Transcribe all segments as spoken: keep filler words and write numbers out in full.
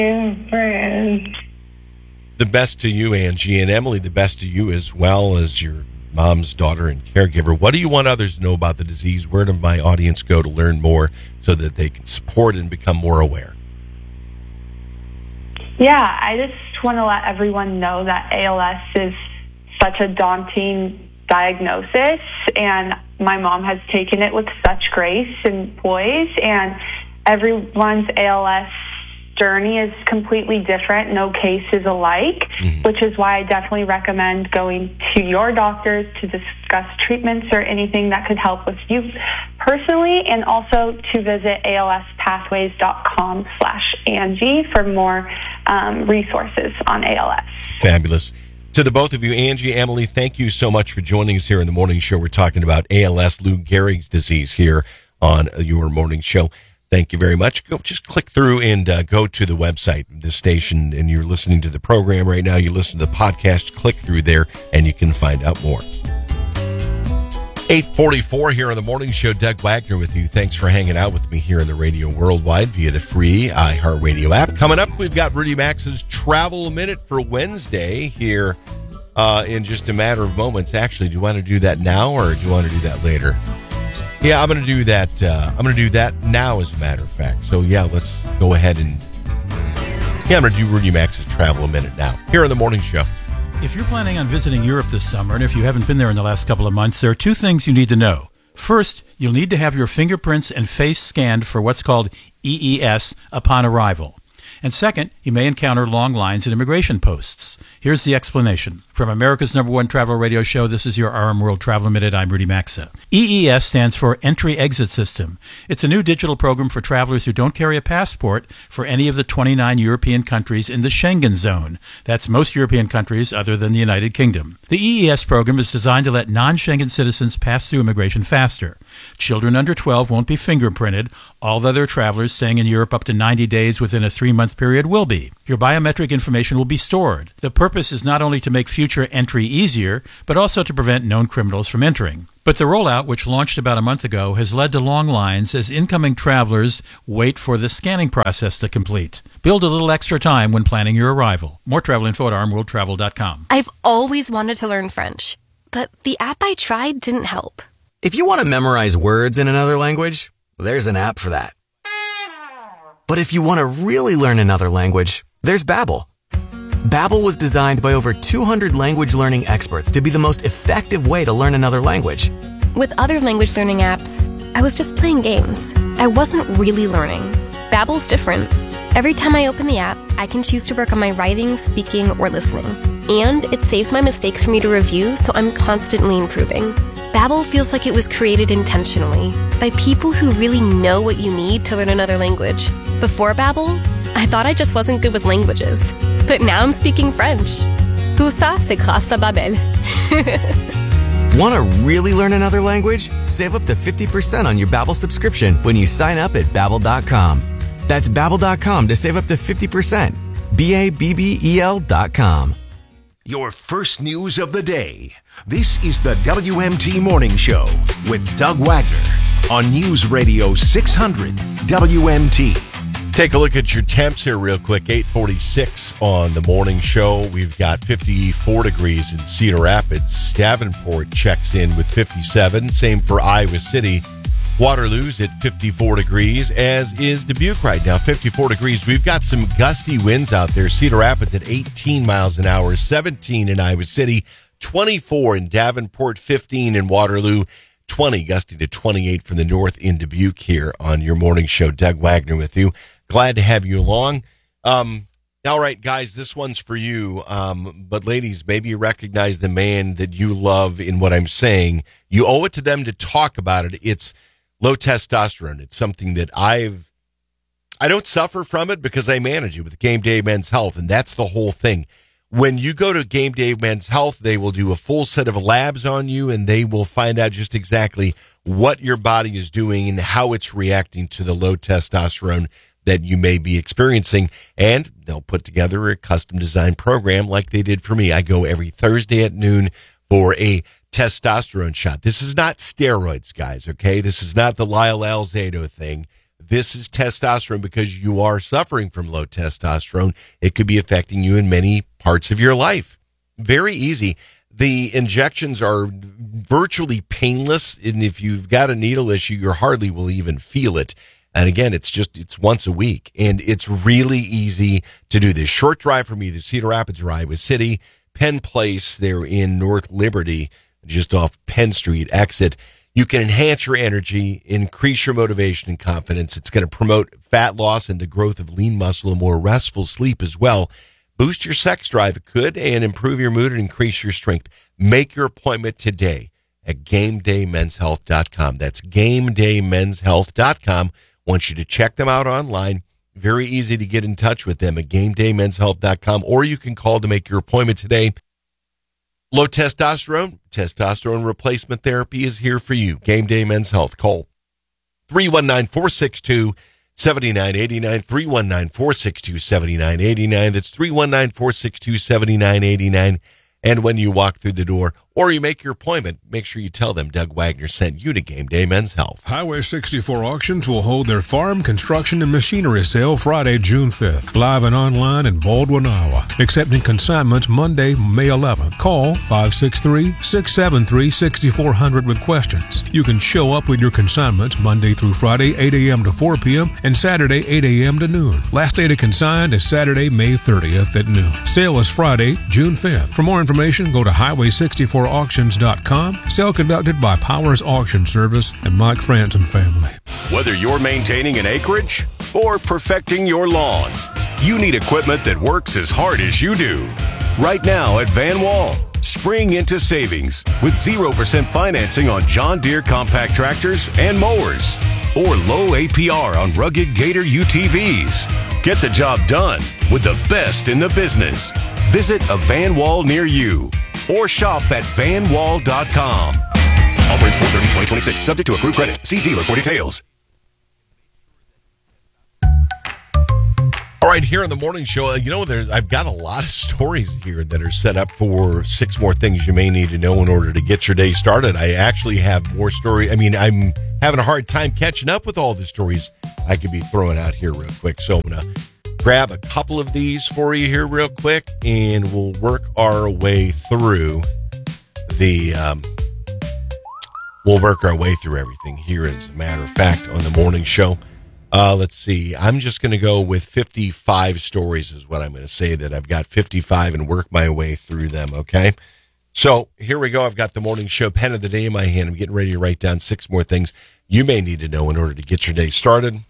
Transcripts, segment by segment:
friends. The best to you, Angie, and Emily, the best to you as well as your mom's daughter and caregiver. What do you want others to know about the disease? Where does my audience go to learn more so that they can support and become more aware? Yeah, I just want to let everyone know that A L S is such a daunting diagnosis, and my mom has taken it with such grace and poise, and everyone's A L S journey is completely different. No case is alike, mm-hmm. which is why I definitely recommend going to your doctors to discuss treatments or anything that could help with you personally, and also to visit alspathways.com slash Angie for more um, resources on A L S. Fabulous. To the both of you, Angie, Emily, thank you so much for joining us here in the morning show. We're talking about A L S, Lou Gehrig's disease, here on your morning show. Thank you very much. Go, just click through and uh, go to the website, the station, and you're listening to the program right now. You listen to the podcast, click through there, and you can find out more. eight forty-four here on the morning show. Doug Wagner with you. Thanks for hanging out with me here in the radio worldwide via the free iHeartRadio app. Coming up, we've got Rudy Max's Travel Minute for Wednesday here uh, in just a matter of moments. Actually, do you want to do that now or do you want to do that later? Yeah, I'm going to do that. Uh, I'm going to do that now, as a matter of fact. So, yeah, let's go ahead and... Yeah, I'm going to do Rudy Max's Travel Minute now here on the morning show. If you're planning on visiting Europe this summer, and if you haven't been there in the last couple of months, there are two things you need to know. First, you'll need to have your fingerprints and face scanned for what's called E E S upon arrival. And second, you may encounter long lines at immigration posts. Here's the explanation. From America's number one travel radio show, this is your R M World Travel Minute. I'm Rudy Maxa. E E S stands for Entry-Exit System. It's a new digital program for travelers who don't carry a passport for any of the twenty-nine European countries in the Schengen zone. That's most European countries other than the United Kingdom. The E E S program is designed to let non-Schengen citizens pass through immigration faster. Children under twelve won't be fingerprinted. All other travelers staying in Europe up to ninety days within a three-month period will be. Your biometric information will be stored. The purpose is not only to make future entry easier, but also to prevent known criminals from entering. But the rollout, which launched about a month ago, has led to long lines as incoming travelers wait for the scanning process to complete. Build a little extra time when planning your arrival. More travel info at r m world travel dot com. I've always wanted to learn French, but the app I tried didn't help. If you want to memorize words in another language, there's an app for that. But if you want to really learn another language, there's Babbel. Babbel was designed by over two hundred language learning experts to be the most effective way to learn another language. With other language learning apps, I was just playing games. I wasn't really learning. Babbel's different. Every time I open the app, I can choose to work on my writing, speaking, or listening. And it saves my mistakes for me to review, so I'm constantly improving. Babbel feels like it was created intentionally by people who really know what you need to learn another language. Before Babbel, I thought I just wasn't good with languages. But now I'm speaking French. Tout ça, c'est grâce à Babbel. Want to really learn another language? Save up to fifty percent on your Babbel subscription when you sign up at babbel dot com. That's babbel dot com to save up to fifty percent. B A B B E L dot com. Your first news of the day. This is the W M T Morning Show with Doug Wagner on News Radio six hundred W M T. Take a look at your temps here real quick. eight forty-six on the morning show. We've got fifty-four degrees in Cedar Rapids. Davenport checks in with fifty-seven. Same for Iowa City. Waterloo's at fifty-four degrees, as is Dubuque right now, fifty-four degrees. We've got some gusty winds out there. Cedar Rapids at eighteen miles an hour, seventeen in Iowa City, twenty-four in Davenport, fifteen in Waterloo, twenty gusty to twenty-eight from the north in Dubuque here on your morning show. Doug Wagner with you. Glad to have you along. Um, all right, guys, this one's for you. Um, but ladies, maybe you recognize the man that you love in what I'm saying. You owe it to them to talk about it. It's low testosterone. It's something that I've, I don't suffer from it because I manage it with Game Day Men's Health, and that's the whole thing. When you go to Game Day Men's Health, they will do a full set of labs on you, and they will find out just exactly what your body is doing and how it's reacting to the low testosterone that you may be experiencing, and they'll put together a custom design program like they did for me. I go every Thursday at noon for a testosterone shot. This is not steroids, guys, okay? This is not the Lyle Alzado thing. this is testosterone because you are suffering from low testosterone. It could be affecting you in many parts of your life. Very easy. The injections are virtually painless, and if you've got a needle issue, you hardly will even feel it. And again, it's just, it's once a week, and it's really easy to do this. Short drive from either Cedar Rapids or Iowa City. Penn Place, they're in North Liberty, just off Penn Street exit. You can enhance your energy, increase your motivation and confidence. It's going to promote fat loss and the growth of lean muscle and more restful sleep as well. Boost your sex drive, it could, and improve your mood and increase your strength. Make your appointment today at game day men's health dot com. That's game day men's health dot com. Want you to check them out online. Very easy to get in touch with them at game day men's health dot com, or you can call to make your appointment today. Low testosterone, testosterone replacement therapy is here for you. Game Day Men's Health. Call three one nine, four six two, seven nine eight nine, three one nine, four six two, seven nine eight nine. That's three one nine, four six two, seven nine eight nine. And when you walk through the door or you make your appointment, make sure you tell them Doug Wagner sent you to Game Day Men's Health. Highway sixty-four Auctions will hold their farm, construction, and machinery sale Friday, June fifth. Live and online in Baldwin, Iowa. Accepting consignments Monday, May eleventh. Call five six three, six seven three, six four zero zero with questions. You can show up with your consignments Monday through Friday, eight a.m. to four p.m. and Saturday, eight a.m. to noon. Last day to consign is Saturday, May thirtieth at noon. Sale is Friday, June fifth. For more information, go to highway sixty-four auctions dot com. Sale conducted by Powers Auction Service and Mike France and family. Whether you're maintaining an acreage or perfecting your lawn, you need equipment that works as hard as you do. Right now at Van Wall, spring into savings with zero percent financing on John Deere compact tractors and mowers, or low A P R on rugged Gator U T Vs. Get the job done with the best in the business. Visit a Van Wall near you or shop at van wall dot com. Offer ends four thirty twenty twenty-six. Subject to approved credit. See dealer for details. All right, here on the morning show, you know, there's I've got a lot of stories here that are set up for six more things you may need to know in order to get your day started. I actually have more story. I mean, I'm having a hard time catching up with all the stories I could be throwing out here real quick. So I'm going to grab a couple of these for you here real quick, and we'll work our way through the, um, we'll work our way through everything here, as a matter of fact, on the morning show. Uh, let's see. I'm just going to go with fifty-five stories is what I'm going to say, that I've got fifty-five and work my way through them, okay? So here we go. I've got the morning show pen of the day in my hand. I'm getting ready to write down six more things you may need to know in order to get your day started.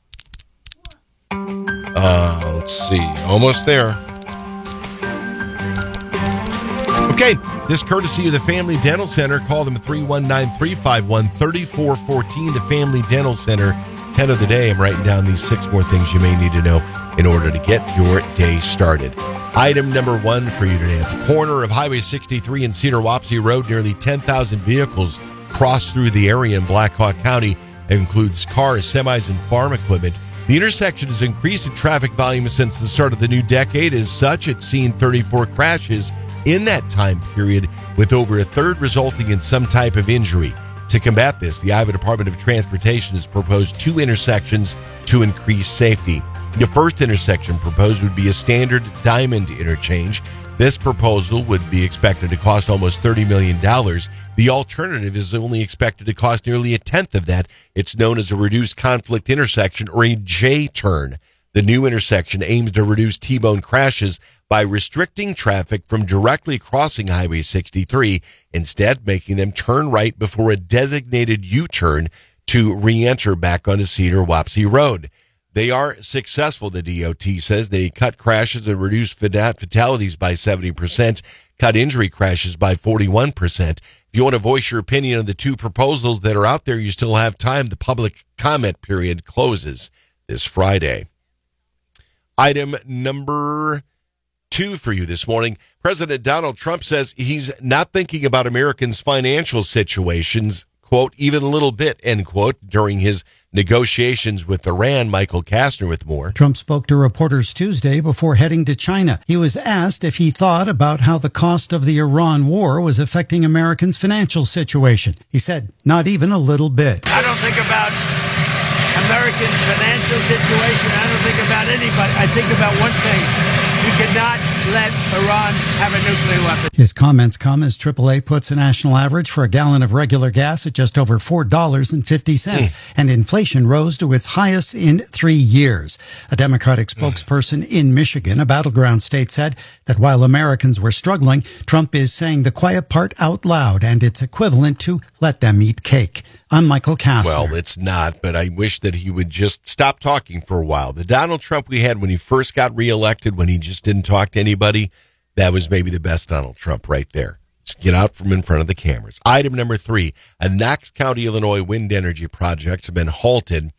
Uh, let's see. Almost there. Okay. This courtesy of the Family Dental Center. Call them three one nine, three five one, three four one four. The Family Dental Center. ten of the day. I'm writing down these six more things you may need to know in order to get your day started. Item number one for you today. At the corner of Highway sixty-three and Cedar Wapsie Road, nearly ten thousand vehicles cross through the area in Black Hawk County. It includes cars, semis, and farm equipment. The intersection has increased in traffic volume since the start of the new decade. As such, it's seen thirty-four crashes in that time period, with over a third resulting in some type of injury. To combat this, the Iowa Department of Transportation has proposed two intersections to increase safety. The first intersection proposed would be a standard diamond interchange. This proposal would be expected to cost almost thirty million dollars. The alternative is only expected to cost nearly a tenth of that. It's known as a reduced conflict intersection, or a J-turn. The new intersection aims to reduce T-bone crashes by restricting traffic from directly crossing Highway sixty-three, instead making them turn right before a designated U-turn to re-enter back onto Cedar Wapsie Road. They are successful, the D O T says. They cut crashes and reduce fatalities by seventy percent, cut injury crashes by forty-one percent. If you want to voice your opinion on the two proposals that are out there, you still have time. The public comment period closes this Friday. Item number two for you this morning. President Donald Trump says he's not thinking about Americans' financial situations, quote, even a little bit, end quote, during his negotiations with Iran. Michael Kastner with more. Trump spoke to reporters Tuesday before heading to China. He was asked if he thought about how the cost of the Iran war was affecting Americans' financial situation. He said, not even a little bit. I don't think about American financial situation. I don't think about anybody. I think about one thing. We cannot let Iran have a nuclear weapon. His comments come as triple A puts a national average for a gallon of regular gas at just over four dollars and fifty cents, mm. and inflation rose to its highest in three years. A Democratic spokesperson mm. in Michigan, a battleground state, said that while Americans were struggling, Trump is saying the quiet part out loud, and it's equivalent to let them eat cake. I'm Michael Kastner. Well, it's not, but I wish that he would just stop talking for a while. The Donald Trump we had when he first got reelected, when he just didn't talk to anybody, that was maybe the best Donald Trump right there. Just get out from in front of the cameras. Item number three, a Knox County, Illinois wind energy project has been halted,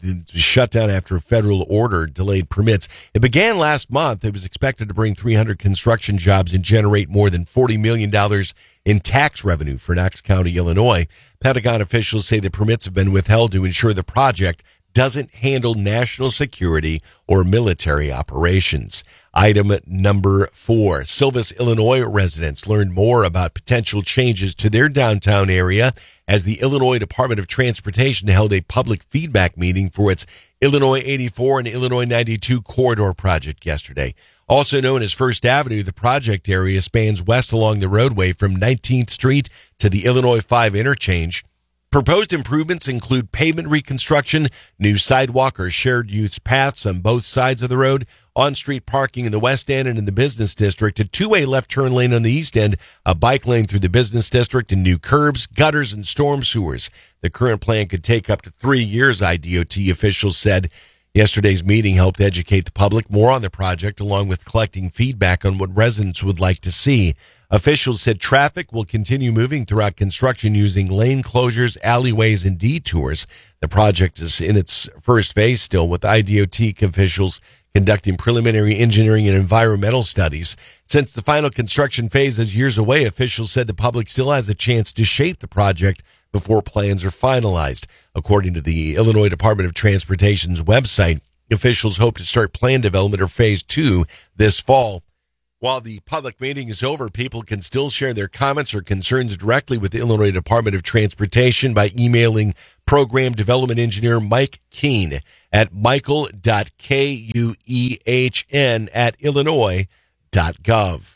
shut down after a federal order delayed permits. It began last month. It was expected to bring three hundred construction jobs and generate more than forty million dollars in tax revenue for Knox County, Illinois. Pentagon officials say the permits have been withheld to ensure the project doesn't handle national security or military operations. Item number four, Silvis, Illinois residents learned more about potential changes to their downtown area as the Illinois Department of Transportation held a public feedback meeting for its Illinois eighty-four and Illinois ninety-two corridor project yesterday. Also known as First Avenue, the project area spans west along the roadway from nineteenth Street to the Illinois five interchange. Proposed improvements include pavement reconstruction, new sidewalk or shared use paths on both sides of the road, on-street parking in the west end and in the business district, a two-way left turn lane on the east end, a bike lane through the business district, and new curbs, gutters, and storm sewers. The current plan could take up to three years, I D O T officials said. Yesterday's meeting helped educate the public more on the project, along with collecting feedback on what residents would like to see. Officials said traffic will continue moving throughout construction using lane closures, alleyways, and detours. The project is in its first phase still, with I D O T officials conducting preliminary engineering and environmental studies. Since the final construction phase is years away, officials said the public still has a chance to shape the project before plans are finalized. According to the Illinois Department of Transportation's website, officials hope to start plan development or phase two this fall. While the public meeting is over, people can still share their comments or concerns directly with the Illinois Department of Transportation by emailing Program Development Engineer Mike Keene at michael dot kuehn at illinois dot gov.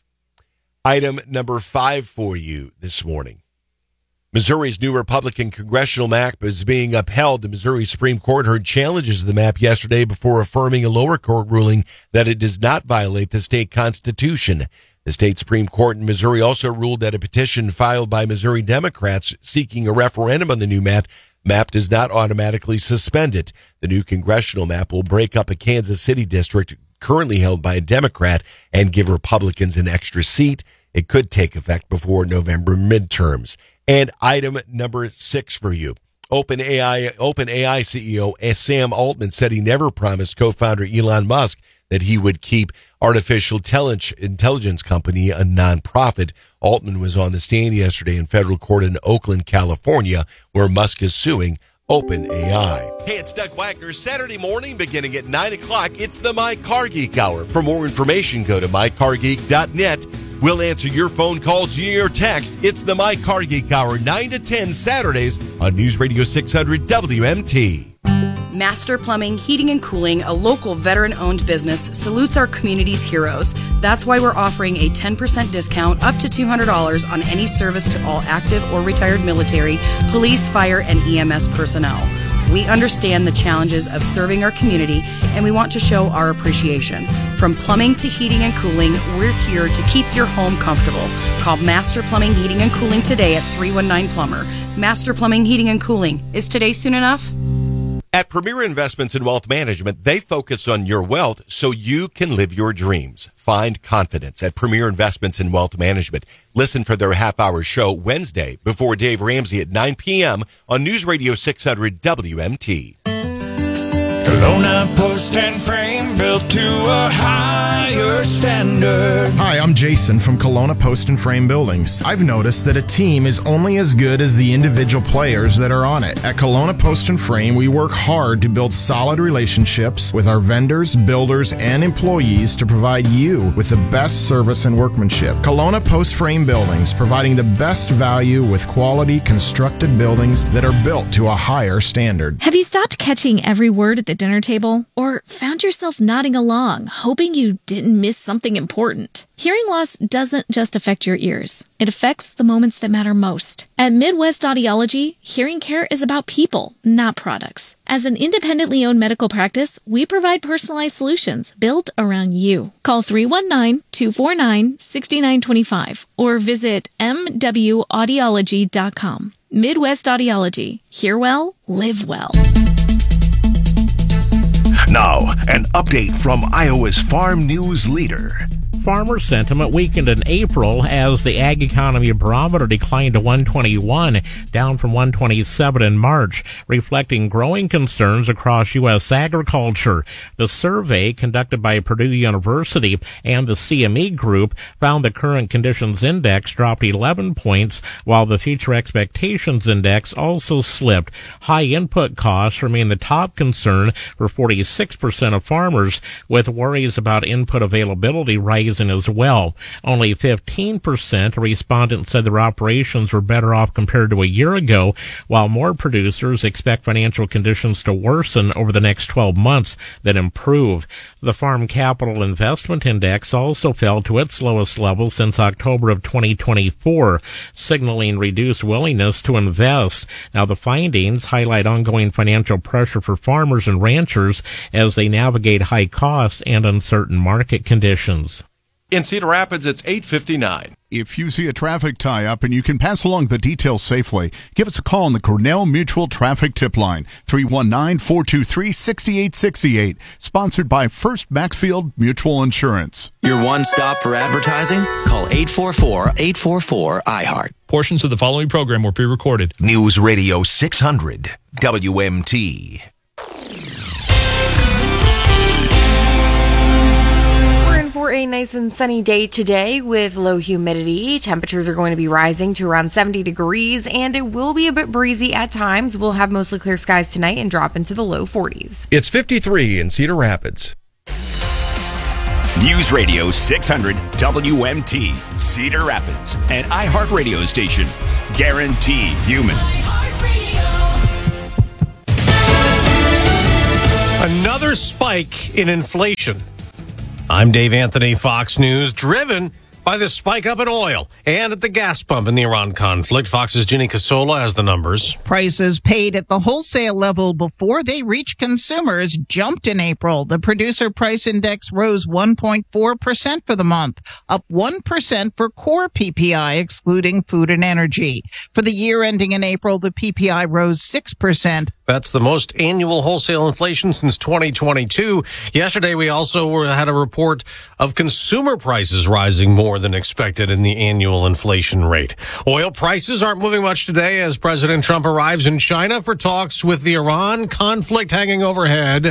Item number five for you this morning. Missouri's new Republican congressional map is being upheld. The Missouri Supreme Court heard challenges to the map yesterday before affirming a lower court ruling that it does not violate the state constitution. The state Supreme Court in Missouri also ruled that a petition filed by Missouri Democrats seeking a referendum on the new map map does not automatically suspend it. The new congressional map will break up a Kansas City district currently held by a Democrat and give Republicans an extra seat. It could take effect before November midterms. And item number six for you. OpenAI, OpenAI C E O Sam Altman said he never promised co-founder Elon Musk that he would keep artificial intelligence company a nonprofit. Altman was on the stand yesterday in federal court in Oakland, California, where Musk is suing OpenAI. Hey, it's Doug Wagner. Saturday morning beginning at nine o'clock. It's the My Car Geek Hour. For more information, go to my car geek dot net. We'll answer your phone calls, your text. It's the My Car Geek Hour, nine to ten Saturdays on News Radio six hundred W M T. Master Plumbing, Heating and Cooling, a local veteran-owned business, salutes our community's heroes. That's why we're offering a ten percent discount up to two hundred dollars on any service to all active or retired military, police, fire, and E M S personnel. We understand the challenges of serving our community, and we want to show our appreciation. From plumbing to heating and cooling, we're here to keep your home comfortable. Call Master Plumbing, Heating and Cooling today at three one nine Plumber. Master Plumbing, Heating and Cooling. Is today soon enough? At Premier Investments in Wealth Management, they focus on your wealth so you can live your dreams. Find confidence at Premier Investments in Wealth Management. Listen for their half-hour show Wednesday before Dave Ramsey at nine p.m. on News Radio six hundred W M T. Kelowna Post and Frame, built to a high higher standard. Hi, I'm Jason from Kelowna Post and Frame Buildings. I've noticed that a team is only as good as the individual players that are on it. At Kelowna Post and Frame, we work hard to build solid relationships with our vendors, builders, and employees to provide you with the best service and workmanship. Kelowna Post Frame Buildings, providing the best value with quality constructed buildings that are built to a higher standard. Have you stopped catching every word at the dinner table? Or found yourself nodding along, hoping you didn't miss something important? Hearing loss doesn't just affect your ears. It affects the moments that matter most. At Midwest Audiology, hearing care is about people, not products. As an independently owned medical practice, we provide personalized solutions built around you. Call three one nine, two four nine, six nine two five or visit m w audiology dot com. Midwest Audiology. Hear well, live well. Now, an update from Iowa's farm news leader. Farmer sentiment weakened in April as the Ag Economy Barometer declined to one twenty-one, down from one twenty-seven in March, reflecting growing concerns across U S agriculture. The survey, conducted by Purdue University and the C M E Group, found the Current Conditions Index dropped eleven points, while the Future Expectations Index also slipped. High input costs remain the top concern for forty-six percent of farmers, with worries about input availability rising as well. Only fifteen percent of respondents said their operations were better off compared to a year ago, while more producers expect financial conditions to worsen over the next twelve months than improve. The Farm Capital Investment Index also fell to its lowest level since October of twenty twenty-four, signaling reduced willingness to invest. Now, the findings highlight ongoing financial pressure for farmers and ranchers as they navigate high costs and uncertain market conditions. In Cedar Rapids, it's eight fifty-nine. If you see a traffic tie-up and you can pass along the details safely, give us a call on the Cornell Mutual Traffic Tip Line, three one nine, four two three, six eight six eight, sponsored by First Maxfield Mutual Insurance. Your one-stop for advertising? Call eight four four, eight four four, I heart. Portions of the following program were pre-recorded. News Radio six hundred, W M T. For a nice and sunny day today with low humidity. Temperatures are going to be rising to around seventy degrees, and it will be a bit breezy at times. We'll have mostly clear skies tonight and drop into the low forties. It's fifty-three in Cedar Rapids. News Radio six hundred W M T, Cedar Rapids, an iHeartRadio station. Guaranteed human. Another spike in inflation. I'm Dave Anthony, Fox News, driven by the spike up in oil and at the gas pump in the Iran conflict. Fox's Ginny Casola has the numbers. Prices paid at the wholesale level before they reach consumers jumped in April. The producer price index rose one point four percent for the month, up one percent for core P P I, excluding food and energy. For the year ending in April, the P P I rose six percent. That's the most annual wholesale inflation since twenty twenty-two. Yesterday, we also had a report of consumer prices rising more than expected in the annual inflation rate. Oil prices aren't moving much today as President Trump arrives in China for talks with the Iran conflict hanging overhead.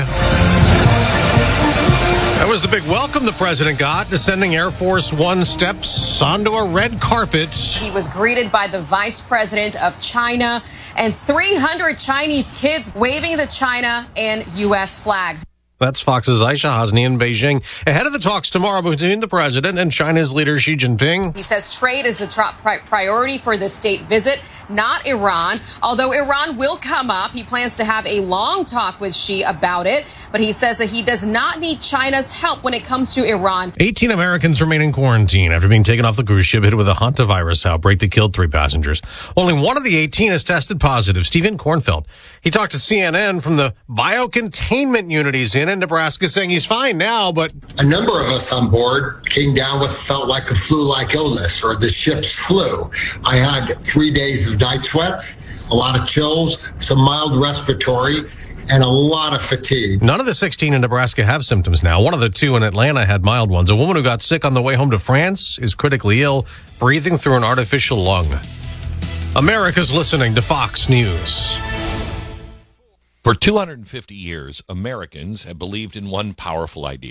That was the big welcome the president got, descending Air Force One steps onto a red carpet. He was greeted by the vice president of China and three hundred Chinese kids waving the China and U S flags. That's Fox's Aisha Hasni in Beijing, ahead of the talks tomorrow between the president and China's leader Xi Jinping. He says trade is the top priority for the state visit, not Iran. Although Iran will come up, he plans to have a long talk with Xi about it. But he says that he does not need China's help when it comes to Iran. eighteen Americans remain in quarantine after being taken off the cruise ship hit with a hantavirus outbreak that killed three passengers. Only one of the eighteen has tested positive, Stephen Kornfeld. He talked to C N N from the biocontainment unit he's in in Nebraska, saying he's fine now, but a number of us on board came down with felt like a flu-like illness or the ship's flu. I had three days of night sweats, a lot of chills, some mild respiratory, and a lot of fatigue. None of the sixteen in Nebraska have symptoms now. One of the two in Atlanta had mild ones. A woman who got sick on the way home to France is critically ill, breathing through an artificial lung. America's listening to Fox News. For two hundred fifty years, Americans have believed in one powerful idea.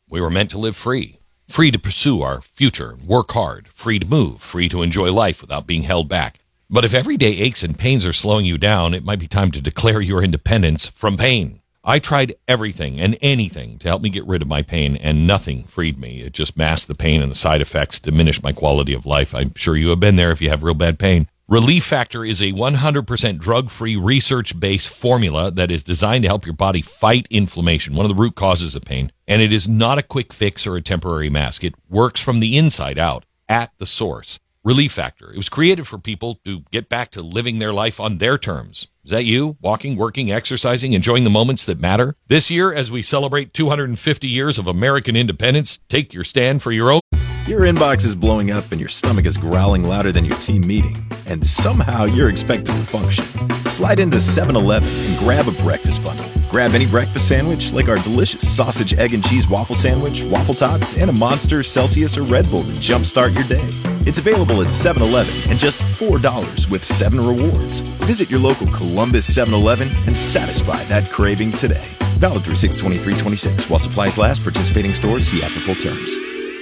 We were meant to live free. Free to pursue our future and work hard. Free to move. Free to enjoy life without being held back. But if everyday aches and pains are slowing you down, it might be time to declare your independence from pain. I tried everything and anything to help me get rid of my pain, and nothing freed me. It just masked the pain, and the side effects diminished my quality of life. I'm sure you have been there if you have real bad pain. Relief Factor is a one hundred percent drug-free, research-based formula that is designed to help your body fight inflammation, one of the root causes of pain. And it is not a quick fix or a temporary mask. It works from the inside out, at the source. Relief Factor. It was created for people to get back to living their life on their terms. Is that you? Walking, working, exercising, enjoying the moments that matter? This year, as we celebrate two hundred fifty years of American independence, take your stand for your own. Your inbox is blowing up and your stomach is growling louder than your team meeting. And somehow you're expected to function. Slide into seven eleven and grab a breakfast bundle. Grab any breakfast sandwich like our delicious sausage, egg, and cheese waffle sandwich, waffle tots, and a Monster, Celsius, or Red Bull to jumpstart your day. It's available at seven eleven and just four dollars with seven rewards. Visit your local Columbus seven eleven and satisfy that craving today. Valid through six twenty-three twenty-six. While supplies last, participating stores, see app for full terms.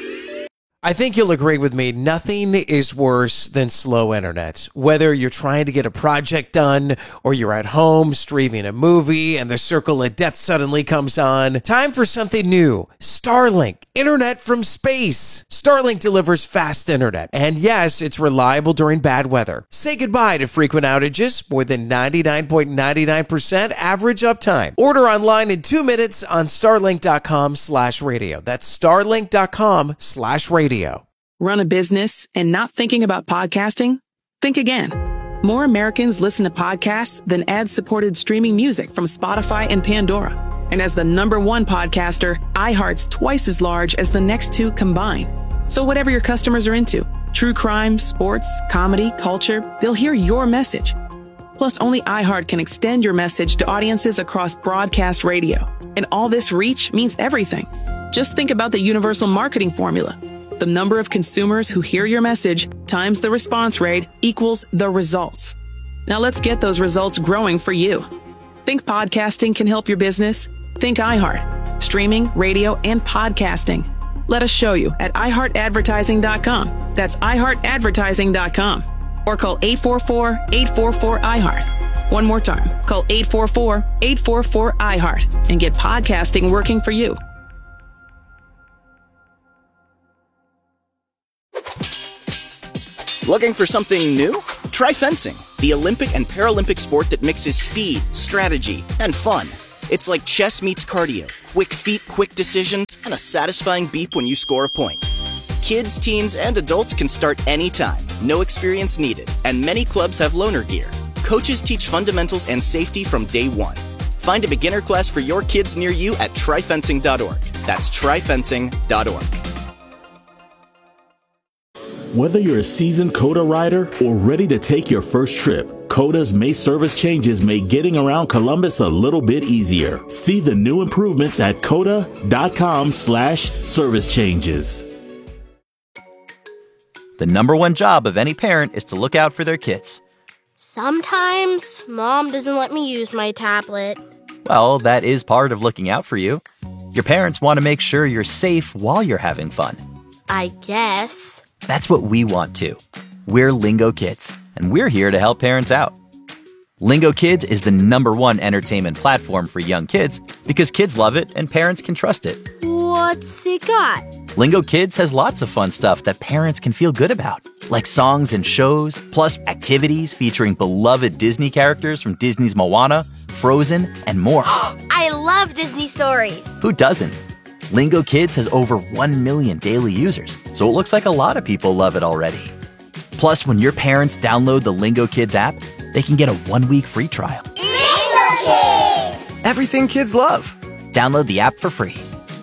I think you'll agree with me, nothing is worse than slow internet. Whether you're trying to get a project done or you're at home streaming a movie and the circle of death suddenly comes on, time for something new. Starlink, internet from space. Starlink delivers fast internet, and yes, it's reliable during bad weather. Say goodbye to frequent outages, more than ninety-nine point nine nine percent average uptime. Order online in two minutes on starlink.com slash radio. That's starlink.com slash radio. Run a business and not thinking about podcasting? Think again. More Americans listen to podcasts than ad-supported streaming music from Spotify and Pandora. And as the number one podcaster, iHeart's twice as large as the next two combined. So whatever your customers are into, true crime, sports, comedy, culture, they'll hear your message. Plus, only iHeart can extend your message to audiences across broadcast radio. And all this reach means everything. Just think about the universal marketing formula. The number of consumers who hear your message times the response rate equals the results. Now let's get those results growing for you. Think podcasting can help your business? Think iHeart. Streaming, radio, and podcasting. Let us show you at i heart advertising dot com. That's i heart advertising dot com. Or call eight four four, eight four four, I heart. One more time. Call eight four four, eight four four, I heart and get podcasting working for you. Looking for something new? Try fencing, the Olympic and Paralympic sport that mixes speed, strategy, and fun. It's like chess meets cardio, quick feet, quick decisions, and a satisfying beep when you score a point. Kids, teens, and adults can start anytime, no experience needed, and many clubs have loaner gear. Coaches teach fundamentals and safety from day one. Find a beginner class for your kids near you at try fencing dot org. That's try fencing dot org. Whether you're a seasoned COTA rider or ready to take your first trip, COTA's May service changes make getting around Columbus a little bit easier. See the new improvements at cota.com slash service changes. The number one job of any parent is to look out for their kids. Sometimes Mom doesn't let me use my tablet. Well, that is part of looking out for you. Your parents want to make sure you're safe while you're having fun. I guess. That's what we want too. We're Lingo Kids, and we're here to help parents out. Lingo Kids is the number one entertainment platform for young kids because kids love it and parents can trust it. What's it got? Lingo Kids has lots of fun stuff that parents can feel good about, like songs and shows, plus activities featuring beloved Disney characters from Disney's Moana, Frozen, and more. I love Disney stories. Who doesn't? Lingo Kids has over one million daily users, so it looks like a lot of people love it already. Plus, when your parents download the Lingo Kids app, they can get a one-week free trial. Lingo Kids! Everything kids love. Download the app for free.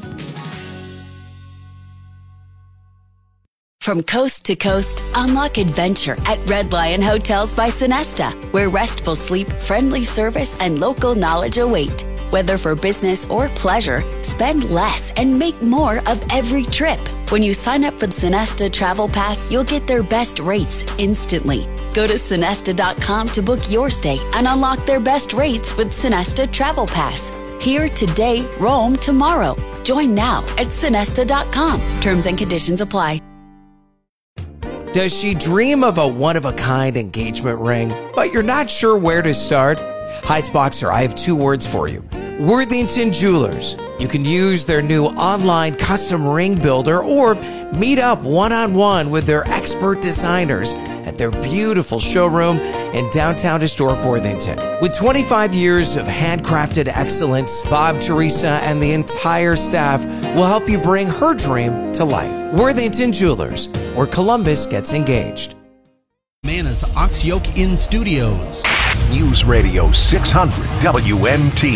From coast to coast, unlock adventure at Red Lion Hotels by Sonesta, where restful sleep, friendly service, and local knowledge await. Whether for business or pleasure, spend less and make more of every trip. When you sign up for the Sonesta Travel Pass, you'll get their best rates instantly. Go to sonesta dot com to book your stay and unlock their best rates with Sonesta Travel Pass. Here today, roam tomorrow. Join now at Sonesta dot com. Terms and conditions apply. Does she dream of a one-of-a-kind engagement ring, but you're not sure where to start? Heights Boxer, I have two words for you. Worthington Jewelers. You can use their new online custom ring builder or meet up one-on-one with their expert designers at their beautiful showroom in downtown historic Worthington. With twenty-five years of handcrafted excellence, Bob, Teresa, and the entire staff will help you bring her dream to life. Worthington Jewelers, where Columbus gets engaged. Mana's Ox Yoke in Studios. News Radio six hundred W M T.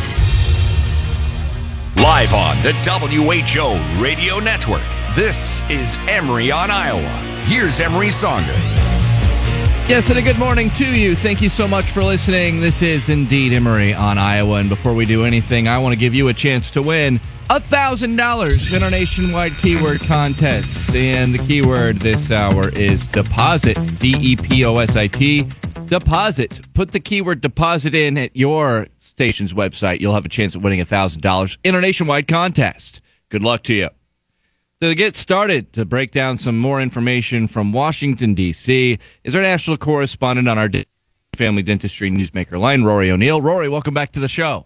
Live on the W H O Radio Network, this is Emory on Iowa. Here's Emory Songa. Yes, and a good morning to you. Thank you so much for listening. This is indeed Emory on Iowa. And before we do anything, I want to give you a chance to win one thousand dollars in our nationwide keyword contest. And the keyword this hour is deposit, D E P O S I T, deposit. Put the keyword deposit in at your station's website. You'll have a chance at winning one thousand dollars in our nationwide contest. Good luck to you. To get started, to break down some more information from Washington, D C, is our national correspondent on our Family Dentistry Newsmaker line, Rory O'Neill. Rory, welcome back to the show.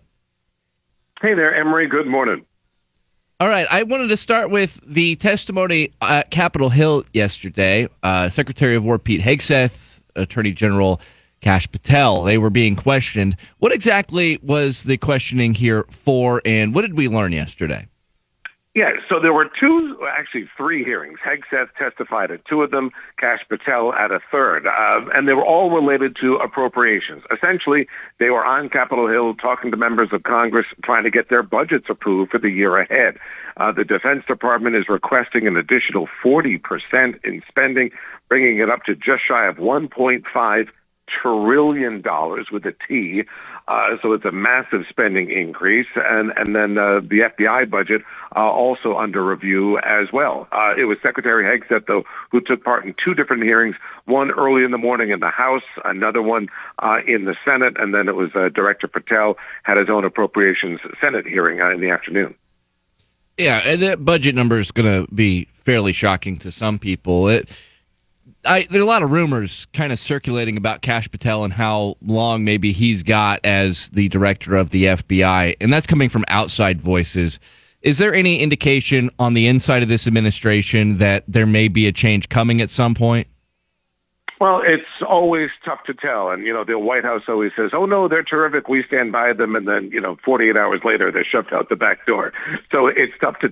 Hey there, Emory. Good morning. All right, I wanted to start with the testimony at Capitol Hill yesterday. Uh, Secretary of War Pete Hegseth, Attorney General Kash Patel, they were being questioned. What exactly was the questioning here for, and what did we learn yesterday? Yeah, so there were two, actually three hearings. Hegseth testified at two of them, Kash Patel at a third, uh, and they were all related to appropriations. Essentially, they were on Capitol Hill talking to members of Congress, trying to get their budgets approved for the year ahead. Uh, the Defense Department is requesting an additional forty percent in spending, bringing it up to just shy of one point five trillion dollars with a T. Uh, so it's a massive spending increase. And, and then uh, the F B I budget uh, also under review as well. Uh, it was Secretary Hegseth, though, who took part in two different hearings, one early in the morning in the House, another one uh, in the Senate, and then it was uh, Director Patel had his own Appropriations Senate hearing uh, in the afternoon. Yeah, and that budget number is going to be fairly shocking to some people. It I, there are a lot of rumors kind of circulating about Kash Patel and how long maybe he's got as the director of the F B I, and that's coming from outside voices. Is there any indication on the inside of this administration that there may be a change coming at some point? Well, it's always tough to tell. And, you know, the White House always says, oh, no, they're terrific. We stand by them. And then, you know, forty-eight hours later, they're shoved out the back door. So it's tough to